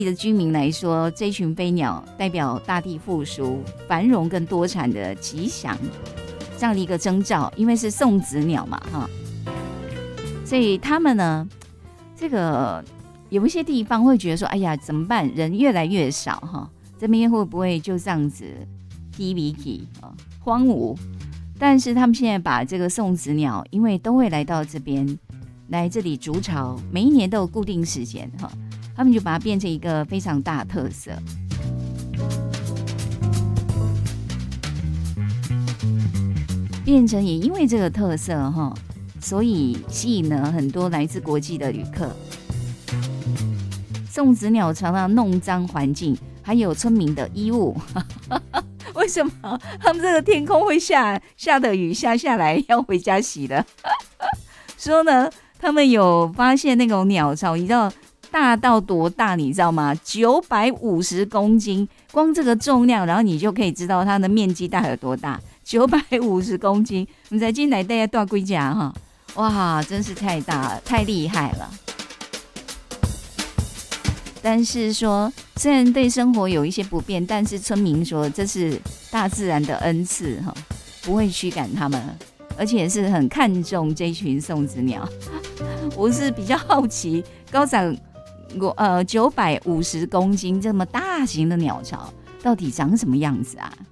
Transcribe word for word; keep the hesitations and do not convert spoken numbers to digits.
的居民来说，这群飞鸟代表大地复苏、繁荣跟多产的吉祥这样的一个征兆，因为是送子鸟嘛，哈，所以他们呢，这个有一些地方会觉得说，哎呀，怎么办？人越来越少，哈，这边会不会就这样子低迷起啊，荒芜？但是他们现在把这个送子鸟，因为都会来到这边来这里筑巢，每一年都有固定时间，哈。他们就把它变成一个非常大的特色，变成也因为这个特色哈，所以吸引了很多来自国际的旅客。送子鸟常常弄脏环境，还有村民的衣物。为什么他们这个天空会下下的雨下下来要回家洗的？说呢，他们有发现那种鸟巢，你知道大到多大你知道吗？九百五十公斤，光这个重量，然后你就可以知道它的面积大概有多大。九百五十公斤，我们才进来大概大龟甲哈，哇，真是太大了，太厉害了。但是说，虽然对生活有一些不便，但是村民说这是大自然的恩赐哈，不会驱赶他们，而且是很看重这群送子鸟。我是比较好奇，高长呃九百五十公斤这么大型的鸟巢到底长什么样子啊？